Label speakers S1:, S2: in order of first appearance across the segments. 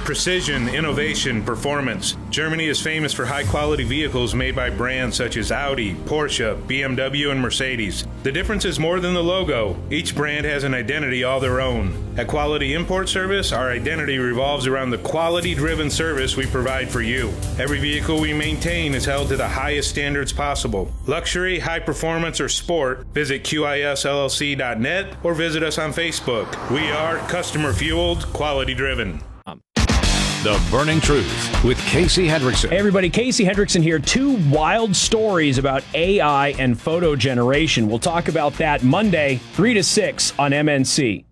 S1: Precision, innovation, performance. Germany is famous for high-quality vehicles made by brands such as Audi, Porsche, BMW, and Mercedes. The difference is more than the logo. Each brand has an identity all their own. At Quality Import Service, our identity revolves around the quality-driven service we provide for you. Every vehicle we maintain is held to the highest standards possible. Luxury, high performance, or sport, visit QISLLC.net or visit us on Facebook. We are customer-fueled, quality-driven.
S2: The Burning Truth with Casey Hendrickson.
S3: Hey everybody, Casey Hendrickson here. 2 wild stories about AI and photo generation. We'll talk about that Monday, 3 to 6 on MNC.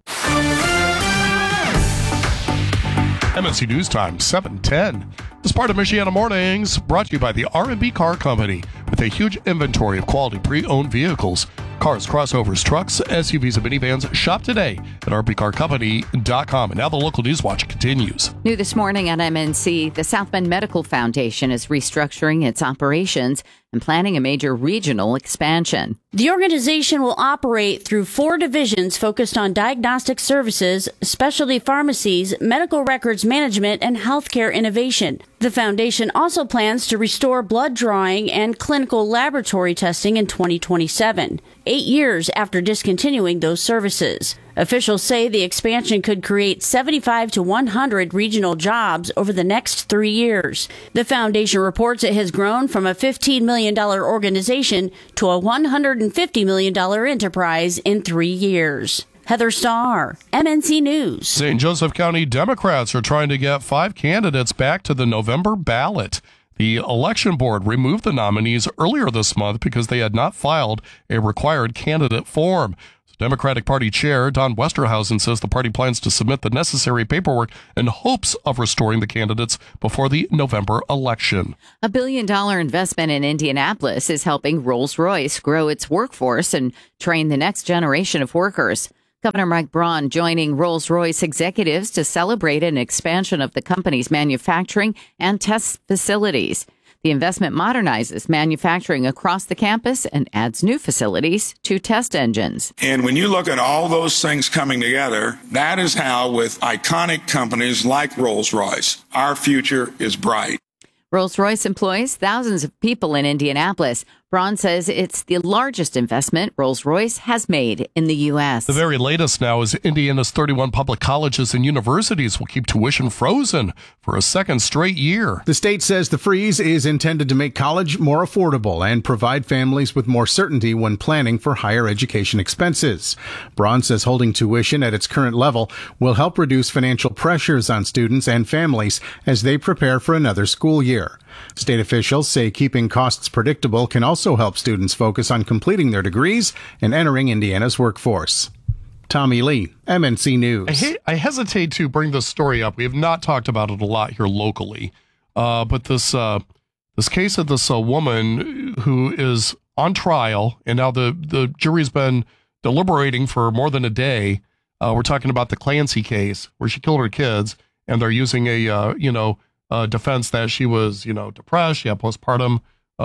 S4: MNC News Time, 7:10. This part of Michiana Mornings brought to you by the R&B Car Company with a huge inventory of quality pre-owned vehicles. Cars, crossovers, trucks, SUVs, and minivans. Shop today at rbcarcompany.com. And now the local news watch continues.
S5: New this morning on MNC, the South Bend Medical Foundation is restructuring its operations and planning a major regional expansion.
S6: The organization will operate through 4 divisions focused on diagnostic services, specialty pharmacies, medical records management, and healthcare innovation. The foundation also plans to restore blood drawing and clinical laboratory testing in 2027, 8 years after discontinuing those services. Officials say the expansion could create 75 to 100 regional jobs over the next 3 years. The foundation reports it has grown from a $15 million organization to a $150 million enterprise in 3 years. Heather Starr, MNC News.
S4: St. Joseph County Democrats are trying to get 5 candidates back to the November ballot. The election board removed the nominees earlier this month because they had not filed a required candidate form. Democratic Party Chair Don Westerhausen says the party plans to submit the necessary paperwork in hopes of restoring the candidates before the November election.
S5: A $1 billion investment in Indianapolis is helping Rolls-Royce grow its workforce and train the next generation of workers. Governor Mike Braun joining Rolls-Royce executives to celebrate an expansion of the company's manufacturing and test facilities. The investment modernizes manufacturing across the campus and adds new facilities to test engines.
S7: And when you look at all those things coming together, that is how, with iconic companies like Rolls-Royce, our future is bright.
S5: Rolls-Royce employs thousands of people in Indianapolis. Braun says it's the largest investment Rolls-Royce has made in the U.S.
S4: The very latest now is Indiana's 31 public colleges and universities will keep tuition frozen for a second straight year.
S8: The state says the freeze is intended to make college more affordable and provide families with more certainty when planning for higher education expenses. Braun says holding tuition at its current level will help reduce financial pressures on students and families as they prepare for another school year. State officials say keeping costs predictable can also help students focus on completing their degrees and entering Indiana's workforce. Tommy Lee, MNC News.
S4: I hesitate to bring this story up. We have not talked about it a lot here locally. But this case of this woman who is on trial, and now the jury's been deliberating for more than a day. We're talking about the Clancy case where she killed her kids, and they're using a defense that she was, depressed, she had postpartum,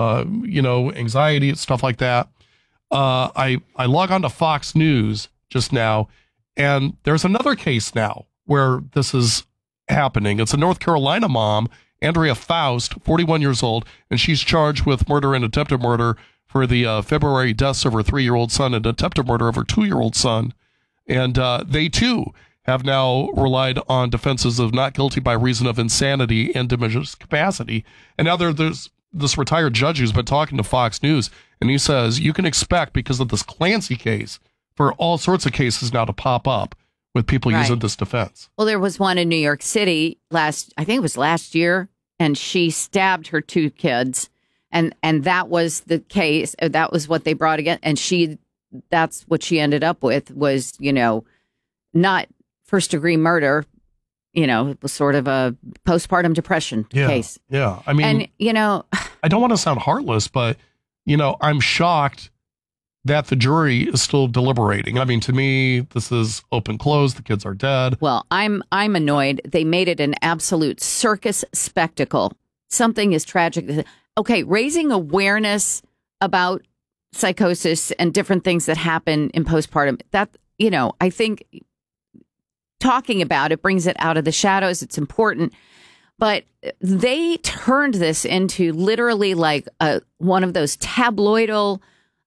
S4: anxiety, stuff like that. I log on to Fox News just now, and there's another case now where this is happening. It's a North Carolina mom, Andrea Faust, 41 years old, and she's charged with murder and attempted murder for the February deaths of her 3-year-old son and attempted murder of her 2-year-old son. And they, too, have now relied on defenses of not guilty by reason of insanity and diminished capacity. And now there's this retired judge who's been talking to Fox News, and he says you can expect, because of this Clancy case, for all sorts of cases now to pop up with people using this defense.
S5: Well, there was one in New York City I think it was last year, and she stabbed her 2 kids, and that was the case. That was what they brought again, and that's what she ended up with was, not first-degree murder, it was sort of a postpartum depression case.
S4: Yeah, I mean,
S5: and,
S4: I don't want to sound heartless, but, I'm shocked that the jury is still deliberating. I mean, to me, this is open close. The kids are dead.
S5: Well, I'm annoyed. They made it an absolute circus spectacle. Something is tragic. Okay, raising awareness about psychosis and different things that happen in postpartum, that, I think talking about it brings it out of the shadows. It's important. But they turned this into literally like one of those tabloidal,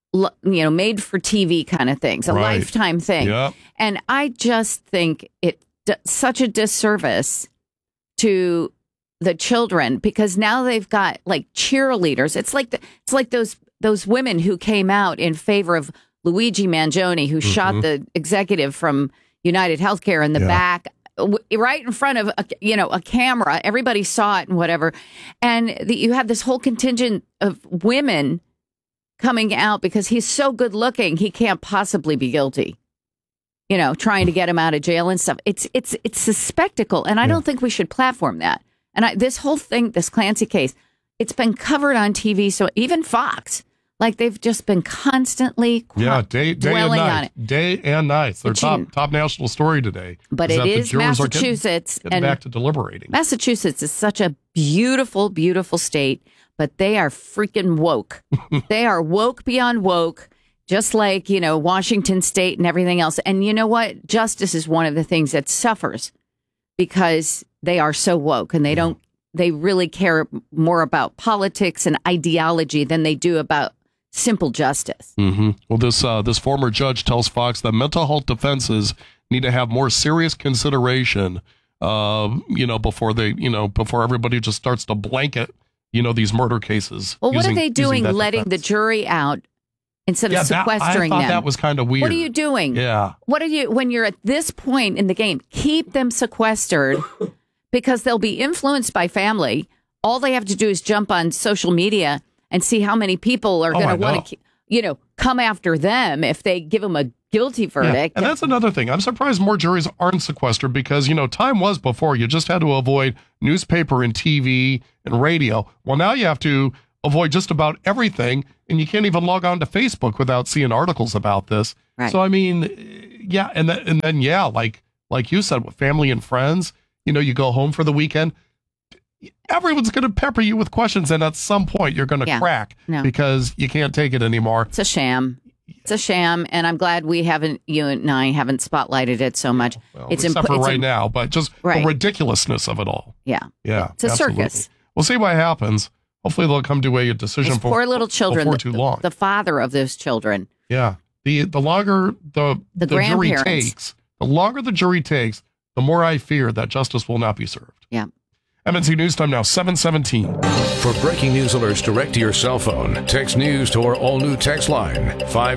S5: made for TV kind of things, a Lifetime thing. Yep. And I just think it's such a disservice to the children, because now they've got like cheerleaders. It's like those women who came out in favor of Luigi Mangione, who shot the executive from United Healthcare in the back, right in front of a camera. Everybody saw it and whatever. And you have this whole contingent of women coming out because he's so good looking, he can't possibly be guilty. Trying to get him out of jail and stuff. It's a spectacle, and I don't think we should platform that. And this whole thing, this Clancy case, it's been covered on TV. So even Fox, like they've just been constantly
S4: day
S5: dwelling
S4: and night,
S5: on it.
S4: Day and night. It's their top national story today.
S5: But it is Massachusetts.
S4: Getting back to deliberating.
S5: Massachusetts is such a beautiful, beautiful state, but they are freaking woke. They are woke beyond woke, just like, Washington State and everything else. And you know what? Justice is one of the things that suffers because they are so woke, and they really care more about politics and ideology than they do about simple justice.
S4: Mm-hmm. Well, this former judge tells Fox that mental health defenses need to have more serious consideration, before everybody just starts to blanket, these murder cases.
S5: Well, what are they doing letting the jury out instead of sequestering them?
S4: I thought that was kind of weird.
S5: What are you doing?
S4: Yeah.
S5: When you're at this point in the game, keep them sequestered because they'll be influenced by family. All they have to do is jump on social media and see how many people are going to want to, come after them if they give them a guilty verdict.
S4: Yeah. And that's another thing. I'm surprised more juries aren't sequestered because, time was before you just had to avoid newspaper and TV and radio. Well, now you have to avoid just about everything, and you can't even log on to Facebook without seeing articles about this.
S5: Right.
S4: So, I mean, and then like you said, with family and friends, you go home for the weekend, everyone's going to pepper you with questions, and at some point you're going to crack because you can't take it anymore.
S5: It's a sham. It's a sham, and I'm glad you and I haven't spotlighted it so much.
S4: Well, except for right now, but just the ridiculousness of it all.
S5: Yeah.
S4: Yeah.
S5: It's a circus.
S4: We'll see what happens. Hopefully they'll come to a decision
S5: Those poor little children,
S4: before too long.
S5: The father of those children.
S4: Yeah. The longer the jury takes, the more I fear that justice will not be served.
S5: Yeah.
S4: MNC News Time now, 7:17.
S2: For breaking news alerts direct to your cell phone, text news to our all-new text line,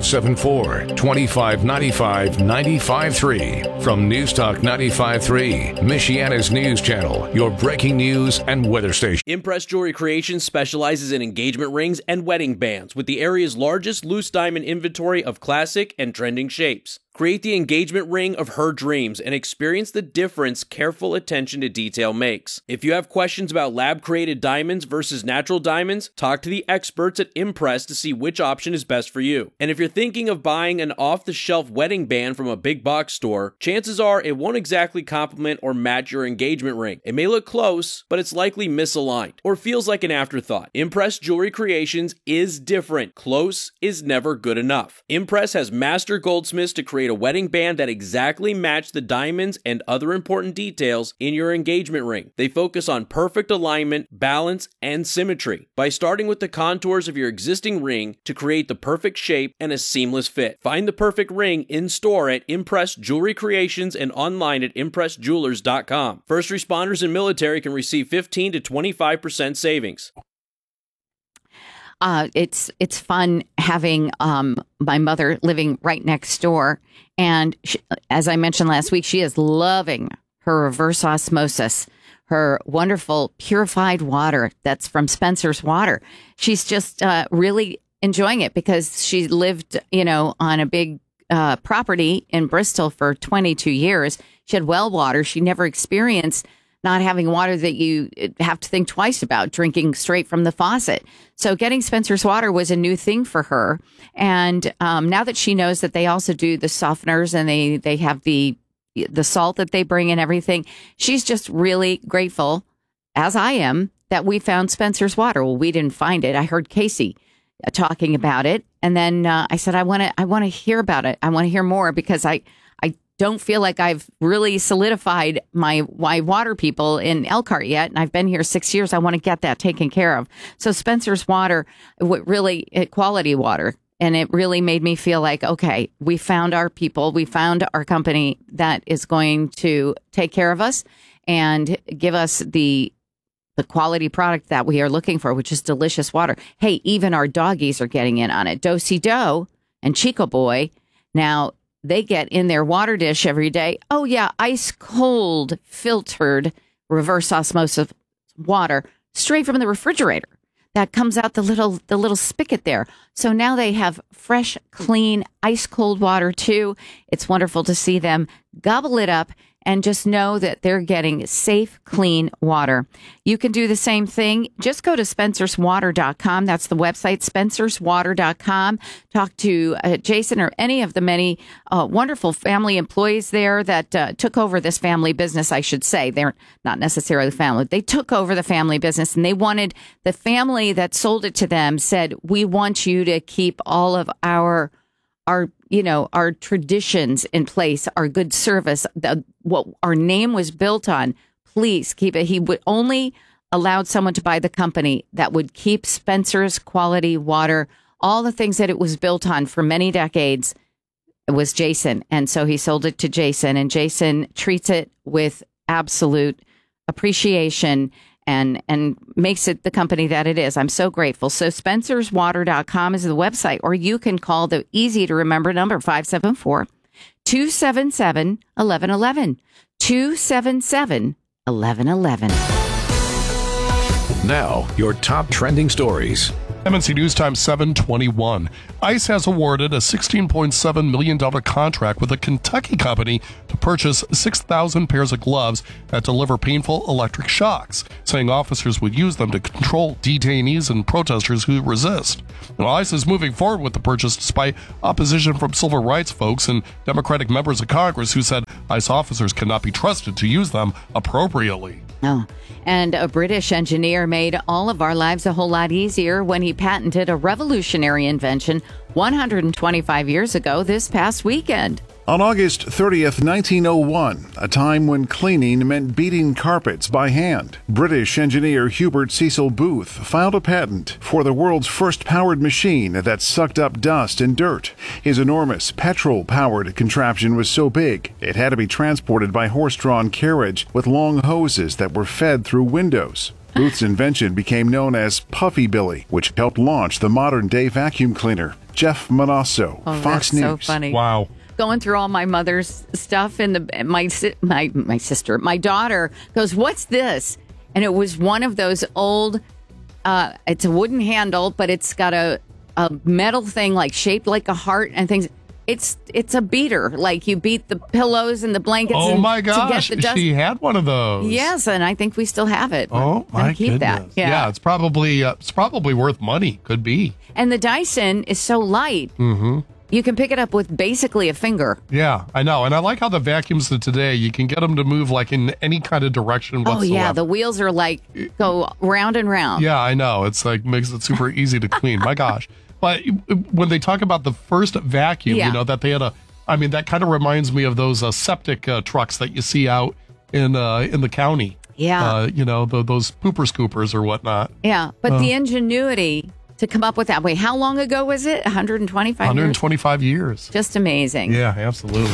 S2: 574-2595-953. From News Talk 95.3, Michiana's news channel, your breaking news and weather station.
S9: Impress Jewelry Creations specializes in engagement rings and wedding bands with the area's largest loose diamond inventory of classic and trending shapes. Create the engagement ring of her dreams and experience the difference careful attention to detail makes. If you have questions about lab-created diamonds versus natural diamonds, talk to the experts at Impress to see which option is best for you. And if you're thinking of buying an off-the-shelf wedding band from a big box store, chances are it won't exactly complement or match your engagement ring. It may look close, but it's likely misaligned or feels like an afterthought. Impress Jewelry Creations is different. Close is never good enough. Impress has master goldsmiths to create a wedding band that exactly match the diamonds and other important details in your engagement ring. They focus on perfect alignment, balance, and symmetry by starting with the contours of your existing ring to create the perfect shape and a seamless fit. Find the perfect ring in store at Impress Jewelry Creations and online at impressjewelers.com. First responders and military can receive 15 to 25% savings.
S5: It's fun having my mother living right next door. And she, as I mentioned last week, she is loving her reverse osmosis, her wonderful purified water that's from Spencer's Water. She's just really enjoying it because she lived, on a big property in Bristol for 22 years. She had well water. She never experienced not having water that you have to think twice about, drinking straight from the faucet. So getting Spencer's Water was a new thing for her. And now that she knows that they also do the softeners and they have the salt that they bring and everything, she's just really grateful, as I am, that we found Spencer's Water. Well, we didn't find it. I heard Casey talking about it. And then I said, I want to hear about it. I want to hear more because I don't feel like I've really solidified my water people in Elkhart yet. And I've been here 6 years. I want to get that taken care of. So Spencer's Water, really quality water. And it really made me feel like, okay, we found our people. We found our company that is going to take care of us and give us the quality product that we are looking for, which is delicious water. Hey, even our doggies are getting in on it. Do-si Do and Chico Boy. Now, they get in their water dish every day. Oh, yeah, ice cold, filtered, reverse osmosis water straight from the refrigerator that comes out the little spigot there. So now they have fresh, clean, ice cold water, too. It's wonderful to see them gobble it up and just know that they're getting safe, clean water. You can do the same thing. Just go to spencerswater.com. That's the website, spencerswater.com. Talk to Jason or any of the many wonderful family employees there that took over this family business, I should say. They're not necessarily family. They took over the family business, and they wanted the family that sold it to them said, we want you to keep all of our traditions in place, our good service, what our name was built on. Please keep it. He would only allowed someone to buy the company that would keep Spencer's quality water, all the things that it was built on for many decades. It was Jason. And so he sold it to Jason, and Jason treats it with absolute appreciation and makes it the company that it is. I'm so grateful. So spencerswater.com is the website, or you can call the easy to remember number 574-277-1111. 277-1111.
S2: Now, your top trending stories.
S4: MNC News Time 7:21. ICE has awarded a $16.7 million contract with a Kentucky company to purchase 6,000 pairs of gloves that deliver painful electric shocks, saying officers would use them to control detainees and protesters who resist. Now, ICE is moving forward with the purchase despite opposition from civil rights folks and Democratic members of Congress who said ICE officers cannot be trusted to use them appropriately.
S5: Oh, and a British engineer made all of our lives a whole lot easier when he patented a revolutionary invention 125 years ago this past weekend.
S10: On August 30th, 1901, a time when cleaning meant beating carpets by hand, British engineer Hubert Cecil Booth filed a patent for the world's first powered machine that sucked up dust and dirt. His enormous petrol-powered contraption was so big, it had to be transported by horse-drawn carriage with long hoses that were fed through windows. Booth's invention became known as Puffy Billy, which helped launch the modern-day vacuum cleaner. Jeff Manasso, Fox News.
S5: That's so funny.
S4: Wow.
S5: Going through all my mother's stuff, and my sister, my daughter goes, "What's this?" And it was one of those old. It's a wooden handle, but it's got a metal thing like shaped like a heart and things. It's a beater, like you beat the pillows and the blankets.
S4: Oh my gosh,
S5: to get the dust.
S4: she had one of those.
S5: Yes, and I think we still have it.
S4: Oh my
S5: keep
S4: goodness.
S5: That.
S4: Yeah, it's probably worth money. Could be.
S5: And the Dyson is so light.
S4: Mm-hmm.
S5: You can pick it up with basically a finger.
S4: Yeah, I know. And I like how the vacuums of today, you can get them to move like in any kind of direction whatsoever.
S5: Oh, yeah. The wheels are like go round and round.
S4: Yeah, I know. It's like makes it super easy to clean. My gosh. But when they talk about the first vacuum, that they had that kind of reminds me of those septic trucks that you see out in the county.
S5: Yeah.
S4: Those pooper scoopers or whatnot.
S5: Yeah. But the ingenuity to come up with that way. How long ago was it? 125
S4: years.
S5: Just amazing.
S4: Yeah, absolutely.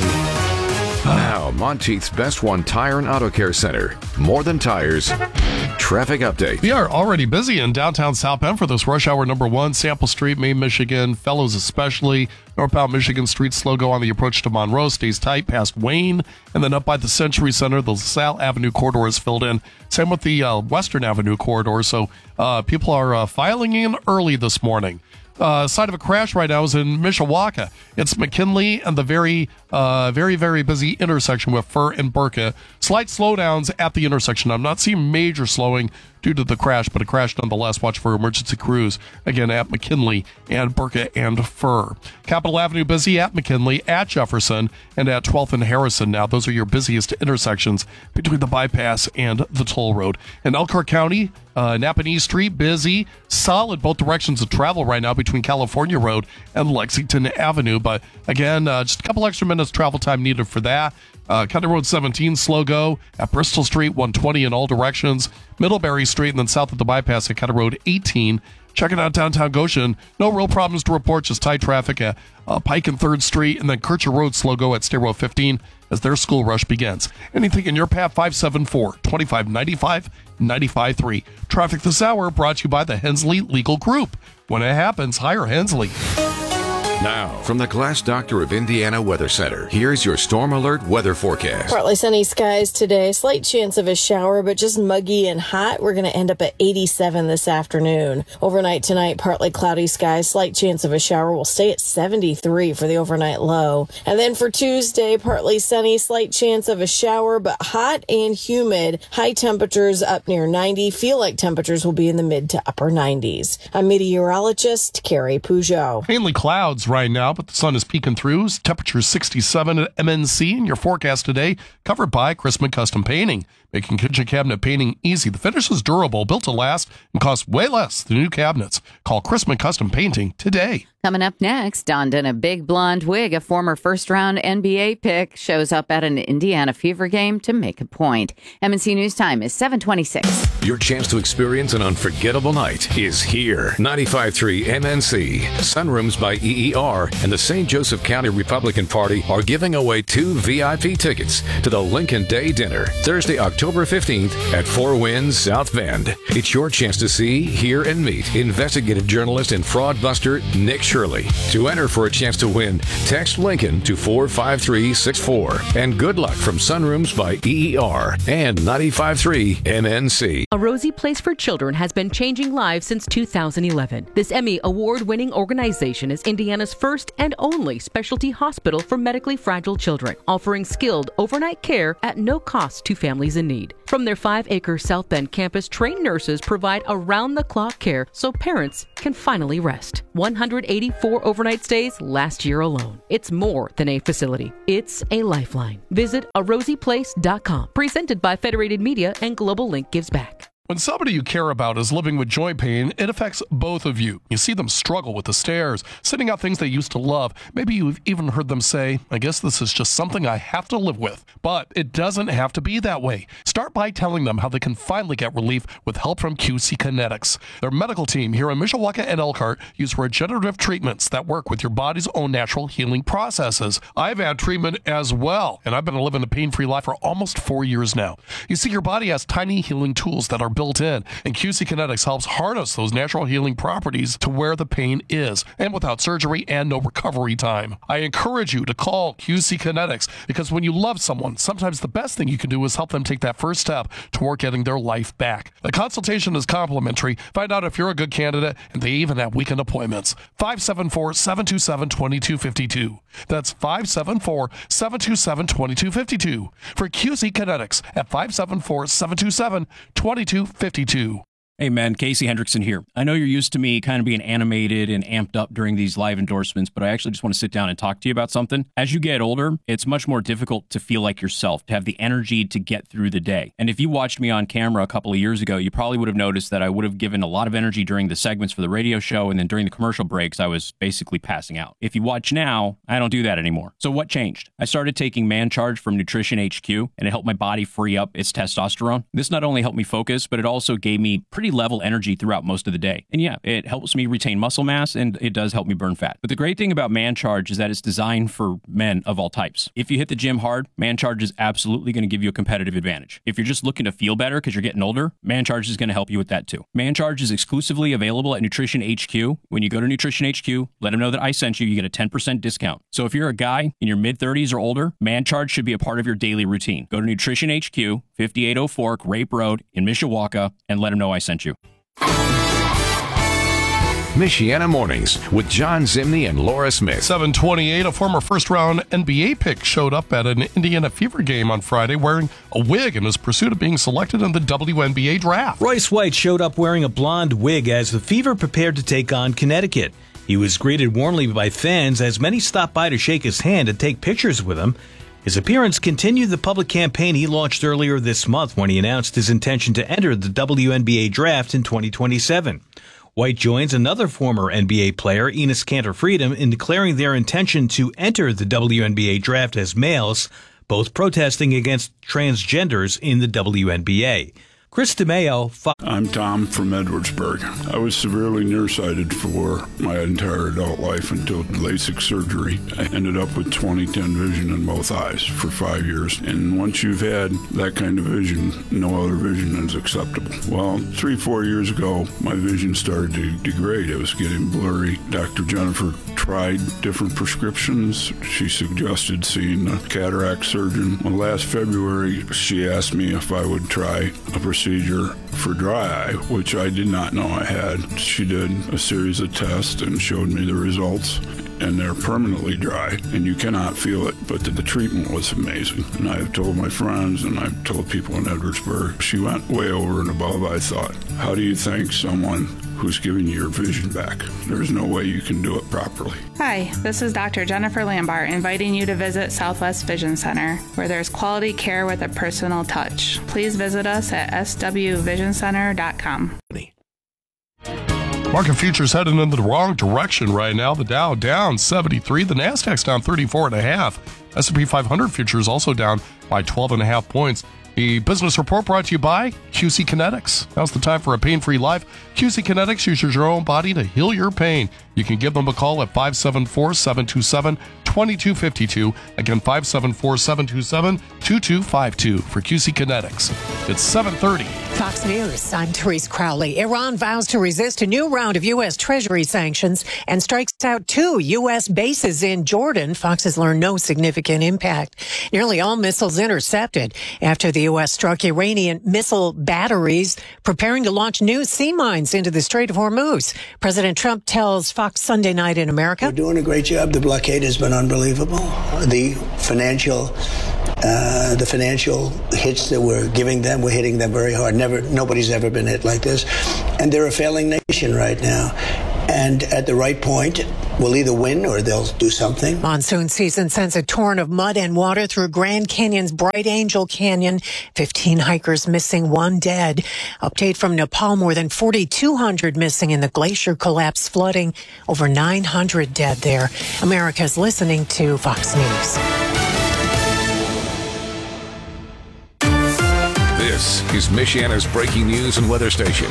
S2: Now, Monteith's Best One Tire and Auto Care Center. More than tires. Traffic update.
S4: We are already busy in downtown South Bend for this rush hour number 1. Sample Street, Main Michigan, Fellows especially. Northbound Michigan Street, slow go on the approach to Monroe, stays tight past Wayne. And then up by the Century Center, the LaSalle Avenue corridor is filled in. Same with the Western Avenue corridor. So people are filing in early this morning. Site of a crash right now is in Mishawaka. It's McKinley and the very, very busy intersection with Fur and Burka. Slight slowdowns at the intersection. I'm not seeing major slowing. due to the crash, but a crash nonetheless. Watch for emergency crews, again, at McKinley and Burkett and Fur. Capitol Avenue busy at McKinley, at Jefferson, and at 12th and Harrison. Now, those are your busiest intersections between the bypass and the toll road. In Elkhart County, Napanee Street, busy, solid both directions of travel right now between California Road and Lexington Avenue. But again, just a couple extra minutes travel time needed for that. County Road 17, slow go at Bristol Street, 120 in all directions. Middlebury Street, and then south of the bypass at County Road 18. Checking out downtown Goshen, no real problems to report, just tight traffic at Pike and 3rd Street, and then Kircher Road, slow go at State Road 15 as their school rush begins. Anything in your path, 574-2595-95.3. Traffic this hour brought to you by the Hensley Legal Group. When it happens, hire Hensley.
S2: Now, from the Glass Doctor of Indiana Weather Center, here's your Storm Alert weather forecast.
S11: Partly sunny skies today. Slight chance of a shower, but just muggy and hot. We're going to end up at 87 this afternoon. Overnight tonight, partly cloudy skies. Slight chance of a shower. We'll stay at 73 for the overnight low. And then for Tuesday, partly sunny. Slight chance of a shower, but hot and humid. High temperatures up near 90. Feel like temperatures will be in the mid to upper 90s. I'm meteorologist Carrie Peugeot.
S4: Mainly clouds right now, but the sun is peeking through. Temperature 67 at MNC, and your forecast today covered by Chrisman Custom Painting, making kitchen cabinet painting easy. The finish is durable, built to last, and costs way less than new cabinets. Call Chrisman Custom Painting today.
S5: Coming up next, donned in a big blonde wig, a former first-round NBA pick shows up at an Indiana Fever game to make a point. MNC News Time is 7:26.
S2: Your chance to experience an unforgettable night is here. 95.3 MNC, Sunrooms by EER, and the St. Joseph County Republican Party are giving away 2 VIP tickets to the Lincoln Day Dinner, Thursday, October 15th at Four Winds, South Bend. It's your chance to see, hear, and meet investigative journalist and fraud buster Nick Shirley. To enter for a chance to win, text Lincoln to 45364. And good luck from Sunrooms by EER and 95.3 MNC.
S12: A Rosie Place for Children has been changing lives since 2011. This Emmy award-winning organization is Indiana's first and only specialty hospital for medically fragile children, offering skilled overnight care at no cost to families in need. From their 5-acre South Bend campus, trained nurses provide around-the-clock care so parents can finally rest. 184 overnight stays last year alone. It's more than a facility. It's a lifeline. Visit arosieplace.com. Presented by Federated Media and Global Link Gives Back.
S4: When somebody you care about is living with joint pain, it affects both of you. You see them struggle with the stairs, sitting out things they used to love. Maybe you've even heard them say, I guess this is just something I have to live with. But it doesn't have to be that way. Start by telling them how they can finally get relief with help from QC Kinetics. Their medical team here in Mishawaka and Elkhart use regenerative treatments that work with your body's own natural healing processes. I've had treatment as well, and I've been living a pain-free life for almost 4 years now. You see, your body has tiny healing tools that are built in, and QC Kinetics helps harness those natural healing properties to where the pain is, and without surgery and no recovery time. I encourage you to call QC Kinetics, because when you love someone, sometimes the best thing you can do is help them take that first step toward getting their life back. The consultation is complimentary. Find out if you're a good candidate, and they even have weekend appointments. 574-727-2252. That's 574-727-2252 for QC Kinetics at 574-727-2252.
S13: Hey man, Casey Hendrickson here. I know you're used to me kind of being animated and amped up during these live endorsements, but I actually just want to sit down and talk to you about something. As you get older, it's much more difficult to feel like yourself, to have the energy to get through the day. And if you watched me on camera a couple of years ago, you probably would have noticed that I would have given a lot of energy during the segments for the radio show, and then during the commercial breaks, I was basically passing out. If you watch now, I don't do that anymore. So what changed? I started taking Man Charge from Nutrition HQ, and it helped my body free up its testosterone. This not only helped me focus, but it also gave me pretty level energy throughout most of the day. And yeah, it helps me retain muscle mass, and it does help me burn fat. But the great thing about Man Charge is that it's designed for men of all types. If you hit the gym hard, Man Charge is absolutely going to give you a competitive advantage. If you're just looking to feel better because you're getting older, Man Charge is going to help you with that too. Man Charge is exclusively available at Nutrition HQ. When you go to Nutrition HQ, let them know that I sent you, you get a 10% discount. So if you're a guy in your mid-30s or older, Man Charge should be a part of your daily routine. Go to Nutrition HQ, 5804 Grape Road in Mishawaka, and let them know I sent you.
S2: Michiana Mornings with John Zimney and Laura Smith.
S4: 7:28, a former first-round NBA pick showed up at an Indiana Fever game on Friday wearing a wig in his pursuit of being selected in the WNBA draft.
S14: Royce White showed up wearing a blonde wig as the Fever prepared to take on Connecticut. He was greeted warmly by fans as many stopped by to shake his hand and take pictures with him. His appearance continued the public campaign he launched earlier this month when he announced his intention to enter the WNBA draft in 2027. White joins another former NBA player, Enes Kanter-Freedom, in declaring their intention to enter the WNBA draft as males, both protesting against transgenders in the WNBA. Chris DeMeo.
S15: I'm Tom from Edwardsburg. I was severely nearsighted for my entire adult life until LASIK surgery. I ended up with 20/10 vision in both eyes for 5 years. And once you've had that kind of vision, no other vision is acceptable. Well, 3-4 years ago, my vision started to degrade. It was getting blurry. Dr. Jennifer tried different prescriptions. She suggested seeing a cataract surgeon. Well, last February, she asked me if I would try a procedure for dry eye, which I did not know I had. She did a series of tests and showed me the results, and they're permanently dry, and you cannot feel it, but the treatment was amazing. And I've told my friends, and I've told people in Edwardsburg, she went way over and above, I thought. How do you thank someone who's giving you your vision back? There's no way you can do it properly.
S16: Hi, this is Dr. Jennifer Lambart inviting you to visit Southwest Vision Center, where there's quality care with a personal touch. Please visit us at swvisioncenter.com.
S4: Market futures heading in the wrong direction right now. The Dow down 73. The Nasdaq's down 34.5. S&P 500 futures also down by 12.5 points. The business report brought to you by QC Kinetics. Now's the time for a pain-free life. QC Kinetics uses your own body to heal your pain. You can give them a call at 574-727-2252. Again, 574-727-2252 for QC Kinetics. It's 7:30.
S17: Fox News, I'm Therese Crowley. Iran vows to resist a new round of U.S. Treasury sanctions and strikes out 2 U.S. bases in Jordan. Fox has learned no significant impact. Nearly all missiles intercepted after the U.S. struck Iranian missile batteries, preparing to launch new sea mines into the Strait of Hormuz. President Trump tells Fox Sunday Night in America.
S18: We're doing a great job. The blockade has been unbelievable. The financial hits that we're giving them, we're hitting them very hard. Nobody's ever been hit like this. And they're a failing nation right now. And at the right point, we'll either win or they'll do something.
S17: Monsoon season sends a torrent of mud and water through Grand Canyon's Bright Angel Canyon. 15 hikers missing, 1 dead. Update from Nepal, more than 4,200 missing in the glacier collapse flooding. Over 900 dead there. America's listening to Fox News.
S2: This is Michiana's breaking news and weather station.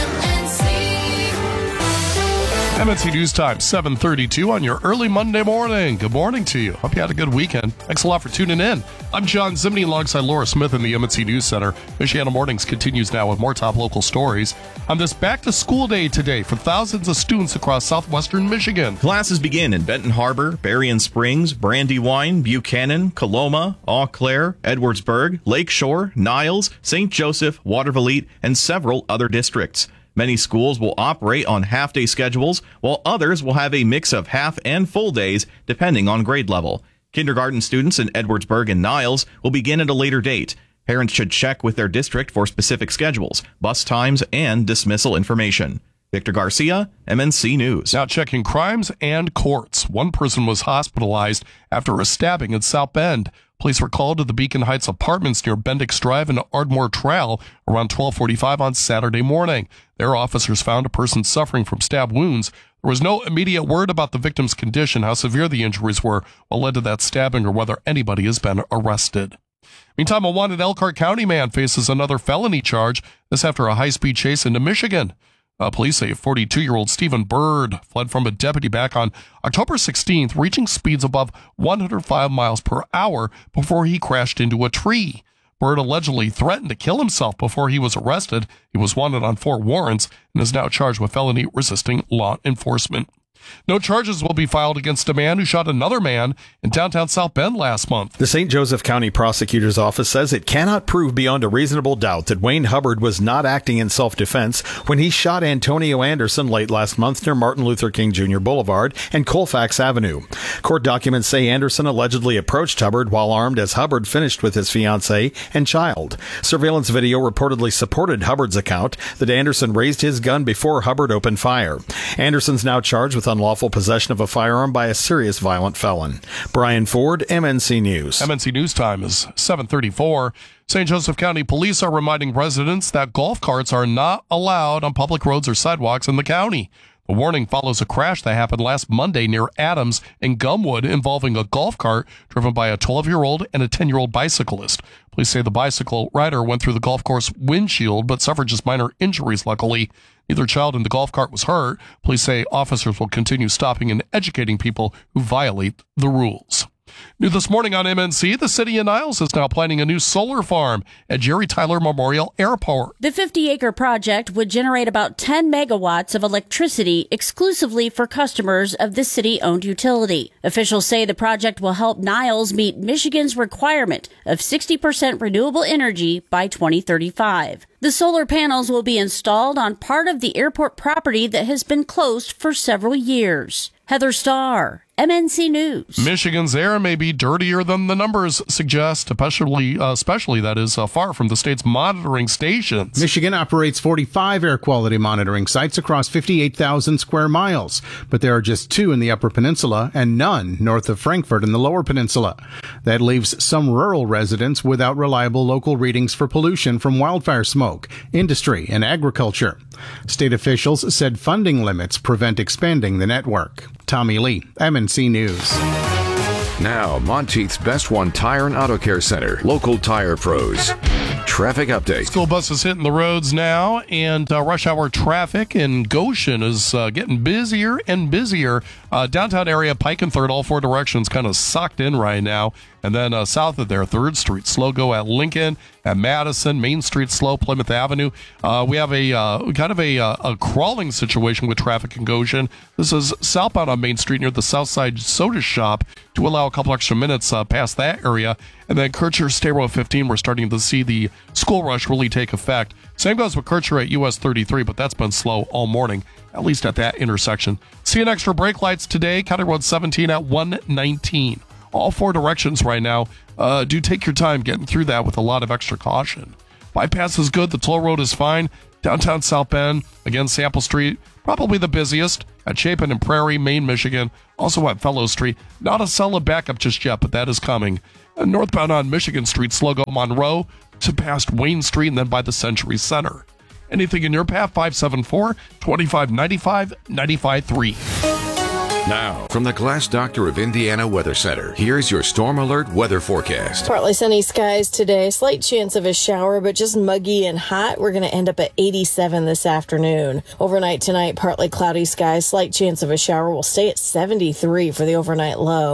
S4: MNC News Time, 7:32 on your early Monday morning. Good morning to you. Hope you had a good weekend. Thanks a lot for tuning in. I'm John Zimney alongside Laura Smith in the MNC News Center. Michiana Mornings continues now with more top local stories on this back-to-school day today for thousands of students across southwestern Michigan.
S19: Classes begin in Benton Harbor, Berrien Springs, Brandywine, Buchanan, Coloma, Eau Claire, Edwardsburg, Lakeshore, Niles, St. Joseph, Watervliet, and several other districts. Many schools will operate on half-day schedules, while others will have a mix of half and full days, depending on grade level. Kindergarten students in Edwardsburg and Niles will begin at a later date. Parents should check with their district for specific schedules, bus times, and dismissal information. Victor Garcia, MNC News.
S4: Now checking crimes and courts. One person was hospitalized after a stabbing in South Bend. Police were called to the Beacon Heights apartments near Bendix Drive and Ardmore Trail around 12:45 on Saturday morning. Their officers found a person suffering from stab wounds. There was no immediate word about the victim's condition, how severe the injuries were, what led to that stabbing, or whether anybody has been arrested. Meantime, a wanted Elkhart County man faces another felony charge, this after a high-speed chase into Michigan. Police say 42-year-old Stephen Bird fled from a deputy back on October 16th, reaching speeds above 105 miles per hour before he crashed into a tree. Bird allegedly threatened to kill himself before he was arrested. He was wanted on 4 warrants and is now charged with felony resisting law enforcement. No charges will be filed against a man who shot another man in downtown South Bend last month.
S20: The St. Joseph County Prosecutor's Office says it cannot prove beyond a reasonable doubt that Wayne Hubbard was not acting in self-defense when he shot Antonio Anderson late last month near Martin Luther King Jr. Boulevard and Colfax Avenue. Court documents say Anderson allegedly approached Hubbard while armed as Hubbard finished with his fiancée and child. Surveillance video reportedly supported Hubbard's account that Anderson raised his gun before Hubbard opened fire. Anderson's now charged with unlawful possession of a firearm by a serious violent felon. Brian Ford, MNC News.
S4: MNC News time is 7:34. St. Joseph County Police are reminding residents that golf carts are not allowed on public roads or sidewalks in the county. The warning follows a crash that happened last Monday near Adams in Gumwood involving a golf cart driven by a 12-year-old and a 10-year-old bicyclist. Police say the bicycle rider went through the golf course windshield but suffered just minor injuries, luckily. Neither child in the golf cart was hurt. Police say officers will continue stopping and educating people who violate the rules. New this morning on MNC, the city of Niles is now planning a new solar farm at Jerry Tyler Memorial Airport.
S6: The 50-acre project would generate about 10 megawatts of electricity exclusively for customers of the city-owned utility. Officials say the project will help Niles meet Michigan's requirement of 60% renewable energy by 2035. The solar panels will be installed on part of the airport property that has been closed for several years. Heather Starr, MNC News.
S4: Michigan's air may be dirtier than the numbers suggest, especially that is far from the state's monitoring stations.
S8: Michigan operates 45 air quality monitoring sites across 58,000 square miles, but there are just 2 in the Upper Peninsula and none north of Frankfort in the Lower Peninsula. That leaves some rural residents without reliable local readings for pollution from wildfire smoke, industry, and agriculture. State officials said funding limits prevent expanding the network. Tommy Lee, MNC News.
S2: Now, Monteith's Best One Tire and Auto Care Center, local tire pros. Traffic update.
S4: School buses hitting the roads now, and rush hour traffic in Goshen is getting busier and busier. Downtown area, Pike and 3rd, all 4 directions kind of sucked in right now. And then south of there, 3rd Street, slow go at Lincoln, at Madison, Main Street, slow, Plymouth Avenue. We have a crawling situation with traffic in Goshen. This is southbound on Main Street near the Southside Soda Shop to allow a couple extra minutes past that area. And then Kircher, State Road 15, we're starting to see the school rush really take effect. Same goes with Kircher at US 33, but that's been slow all morning, at least at that intersection. Seeing extra brake lights today, County Road 17 at 119. All 4 directions right now. Do take your time getting through that with a lot of extra caution. Bypass is good. The toll road is fine. Downtown South Bend, again, Sample Street, probably the busiest. At Chapin and Prairie, Main, Michigan. Also at Fellow Street. Not a solid backup just yet, but that is coming. Northbound on Michigan Street, slow go Monroe to past Wayne Street and then by the Century Center. Anything in your path? 574-2595-95.3.
S2: Now, from the Glass Doctor of Indiana Weather Center, here's your Storm Alert weather forecast.
S11: Partly sunny skies today. Slight chance of a shower, but just muggy and hot. We're going to end up at 87 this afternoon. Overnight tonight, partly cloudy skies. Slight chance of a shower. We'll stay at 73 for the overnight low.